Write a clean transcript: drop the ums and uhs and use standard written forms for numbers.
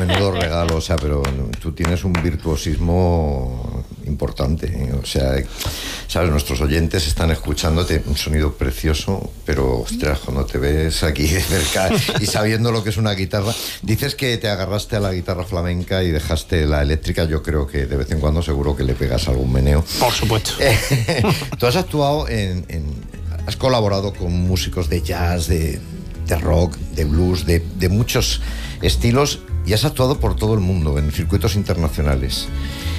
menudo regalo, o sea, pero tú tienes un virtuosismo importante, ¿eh? O sea, sabes, nuestros oyentes están escuchándote, un sonido precioso, pero ostras, cuando te ves aquí de cerca y sabiendo lo que es una guitarra, dices que te agarraste a la guitarra flamenca y dejaste la eléctrica. Yo creo que de vez en cuando seguro que le pegas algún meneo. Por supuesto. Tú has actuado has colaborado con músicos de jazz, de rock, de blues, de muchos estilos, y has actuado por todo el mundo en circuitos internacionales.